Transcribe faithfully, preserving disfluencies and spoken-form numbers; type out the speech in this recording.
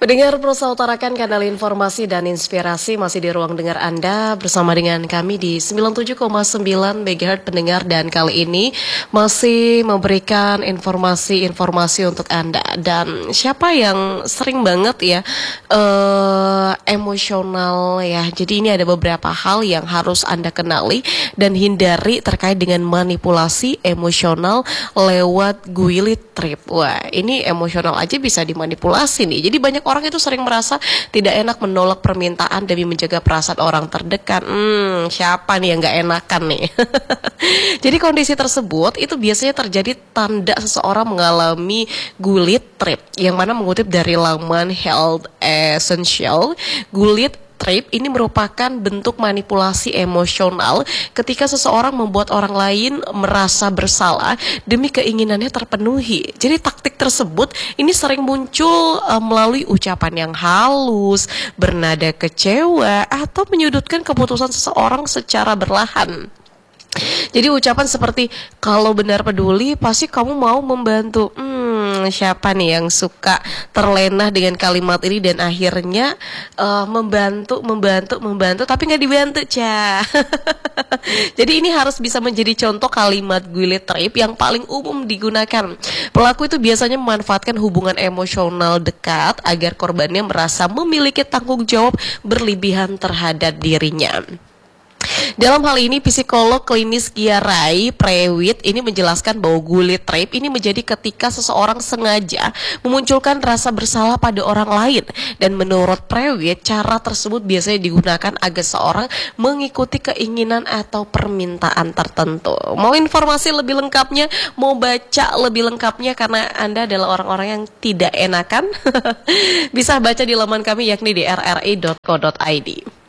Pendengar Prosa utarakan kanal informasi dan inspirasi masih di ruang dengar Anda bersama dengan kami di sembilan puluh tujuh koma sembilan megahertz pendengar, dan kali ini masih memberikan informasi-informasi untuk Anda. Dan siapa yang sering banget ya uh, emosional ya, jadi ini ada beberapa hal yang harus Anda kenali dan hindari terkait dengan manipulasi emosional lewat guilt trip. Wah, ini emosional aja bisa dimanipulasi nih. Jadi banyak orang itu sering merasa tidak enak menolak permintaan demi menjaga perasaan orang terdekat. Hmm, siapa nih yang gak enakan nih? Jadi kondisi tersebut itu biasanya terjadi tanda seseorang mengalami guilt trip, yang mana mengutip dari laman Health Essential, guilt trip ini merupakan bentuk manipulasi emosional ketika seseorang membuat orang lain merasa bersalah demi keinginannya terpenuhi. Jadi taktik tersebut ini sering muncul uh, melalui ucapan yang halus, bernada kecewa, atau menyudutkan keputusan seseorang secara berlahan. Jadi ucapan seperti, kalau benar peduli pasti kamu mau membantu. Hmm, siapa nih yang suka terlena dengan kalimat ini dan akhirnya uh, membantu, membantu, membantu tapi nggak dibantu, cah. Jadi ini harus bisa menjadi contoh kalimat guilt trip yang paling umum digunakan. Pelaku itu biasanya memanfaatkan hubungan emosional dekat agar korbannya merasa memiliki tanggung jawab berlebihan terhadap dirinya. Dalam hal ini, psikolog klinis Giarai Prewit ini menjelaskan bahwa guilt trip ini menjadi ketika seseorang sengaja memunculkan rasa bersalah pada orang lain. Dan menurut Prewit, cara tersebut biasanya digunakan agar seorang mengikuti keinginan atau permintaan tertentu. Mau informasi lebih lengkapnya, mau baca lebih lengkapnya karena Anda adalah orang-orang yang tidak enakan, bisa baca di laman kami yakni di r r i dot co dot i d.